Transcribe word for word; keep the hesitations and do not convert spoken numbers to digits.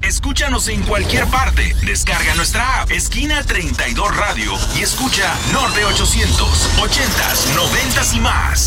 Escúchanos en cualquier parte. Descarga nuestra app Esquina treinta y dos Radio y escucha Norte ochocientos, ochentas, noventas y más.